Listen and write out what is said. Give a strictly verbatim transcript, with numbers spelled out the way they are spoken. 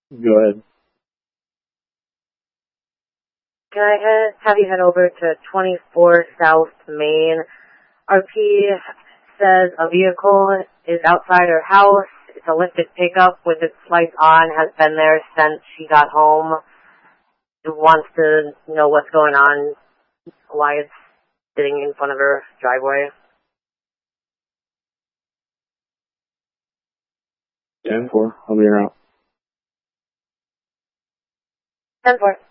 Go ahead. Can I head, have you head over to twenty-four South Main? R P says a vehicle is outside her house. It's a lifted pickup with its lights on, has been there since she got home. It wants to know what's going on, why it's sitting in front of her driveway. ten four, I'll be around. ten four.